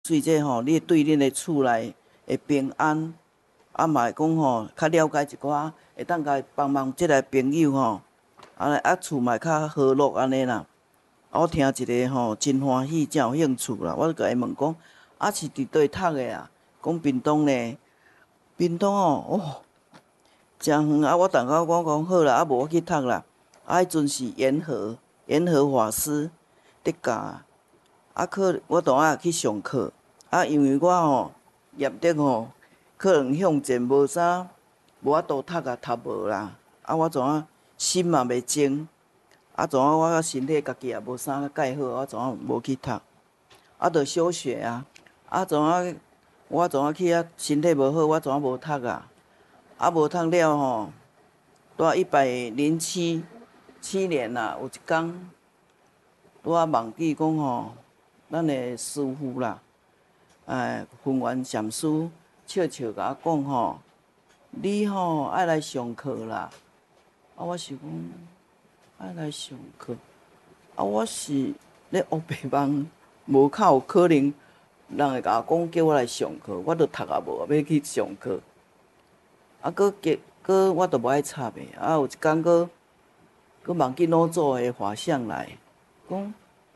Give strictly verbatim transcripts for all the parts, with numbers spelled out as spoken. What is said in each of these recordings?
所以这吼，你对恁的厝内会平安，啊嘛会讲吼，较了解一寡，会当甲帮忙即个朋友吼，安尼啊厝嘛较和乐安尼啦。啊，我听一个吼真欢喜，真有兴趣啦。我甲伊问讲，啊是伫倒读的啊？讲屏东呢，屏东哦，哦，真远啊！我逐个我讲好啦，啊无我去读啦。啊，迄阵是延和延和法师伫教。啊，课我当下去上课，啊，因为我吼业绩吼可能向前无啥，无法度读啊，读无啦。啊，我怎啊心嘛袂静，啊，怎啊我身体家己也无啥介好，我怎啊无去读，啊，着休学啊。啊，怎啊我怎啊去啊身体无好，我怎啊无读啊？啊，无读了吼，拄一百零七七年啦，有一工拄啊忘记讲吼。咱的师傅啦，哎，分元禅师笑笑甲我讲吼，你吼爱来上课啦。啊，我是讲爱来上课，啊，我是咧黑白梦，无较有可能人会甲我讲叫我来上课，我都读啊无要去上课。啊，搁结搁我都无爱插的，啊，有一工搁搁忘记哪组的画像来，讲。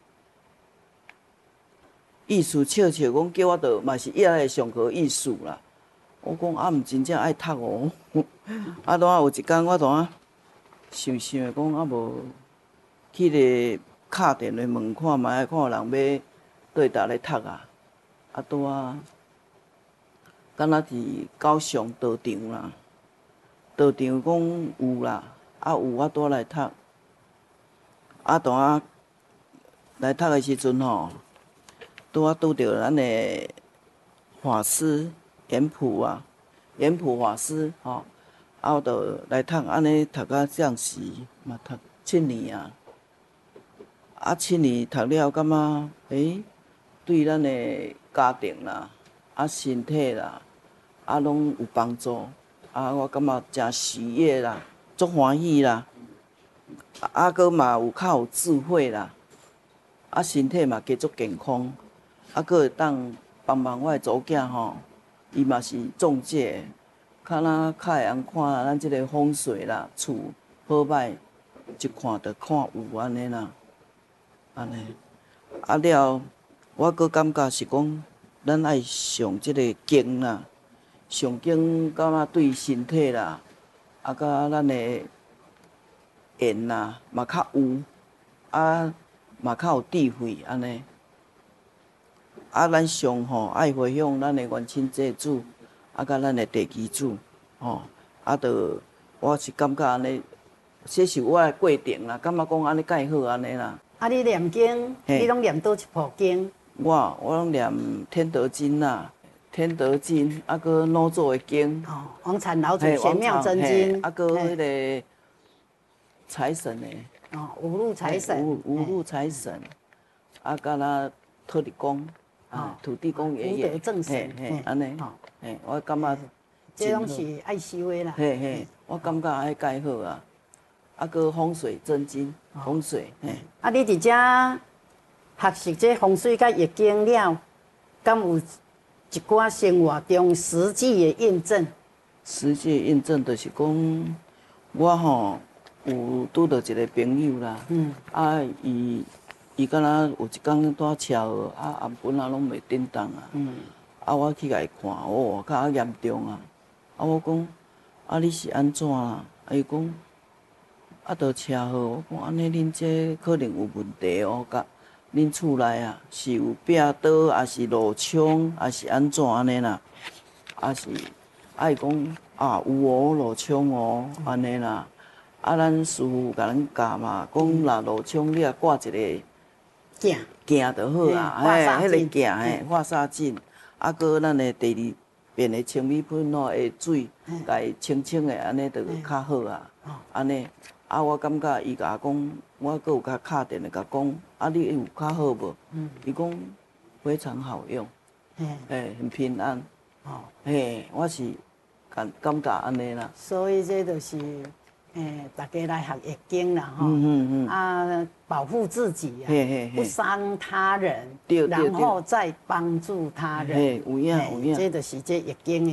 意思笑笑讲叫我着嘛是也来上课意思啦。我讲啊，毋真正爱读哦。啊，拄啊有一工我拄啊想想讲啊无去咧敲电话问看觅，看有人要对倒咧读啊。啊，拄啊，敢若伫高雄道场啦，道场讲有啦，啊有我拄来读。啊，拄啊来读的时阵吼。拄啊拄着咱的法师严普啊，严普法师吼，啊，我着来读，安尼读到这时嘛读七年啊，啊七年读了，感觉诶，对咱的家庭啦，啊身体啦，啊拢有帮助，啊我感觉真喜悦啦，足欢喜啦，啊搁嘛有较有智慧啦，啊身体嘛加足健康。啊，佫会当帮忙我的祖囝吼，伊嘛是中介，较若较会晓看咱即个风水啦、厝好歹，一看着看有安尼啦，安尼。啊了，我佫感觉是讲，咱爱上即个经啦，上经敢若对身体啦，啊甲咱的缘啦嘛较有，啊嘛较有智慧安尼。啊，咱上吼爱回向咱的元亲祭祖，啊，甲咱的地基主，吼，啊，着我是感觉安尼，这是我的过程啦，感觉讲安尼介好安尼啦。 啊，你念经，你拢念倒一部经？ 我我拢念《天德经》啦，《天德经》啊，搁老祖的经。 哦，王禅老祖玄妙真经。 啊，搁迄个财神的。 哦，五路财神。 五五路财神，啊，甲那土地公。啊，土地公爷爷，嘿嘿，安尼，嘿，我感觉这拢是爱修的啦。 嘿嘿，我感觉爱介好啊，啊，搁风水真经，风水，嘿。 啊，你伫遮学习这风水甲易经了，敢有一寡生活中实际的印证？ 实际印证就是讲，我吼有拄到一个朋友啦，嗯，啊，伊。伊敢若有一工拄车祸，啊，暗本啊拢袂振动啊。嗯。啊，我去甲伊看，哦，较严重啊。啊，我讲，啊，你是安怎啦？啊，伊讲，啊，着车祸。我讲，安尼恁这可能有问题哦，甲恁厝内啊是有壁倒，还是落枪，还是安怎安尼啦？啊是，啊伊讲，啊有哦，落枪哦，安尼啦。啊，咱师傅甲咱教嘛，讲若落枪，你也挂一个。 镜镜就好啊，嘿，迄个镜嘿，化煞镜，啊，搁咱的第二遍的清米粉吼，的水，家己清清的，安尼就较好啊。安尼，啊，我感觉伊甲我讲，我搁有甲敲电话甲讲，啊，你有较好无？伊讲非常好用，嘿，很平安。嘿，我是感感觉安尼啦。 所以这就是诶，大家来学易经啦，吼， 嗯嗯嗯， 啊，保护自己啊， 嘿嘿嘿不伤他人， 对对然后再帮助他人， 嘿，有影有影。 嘿这就是这易经的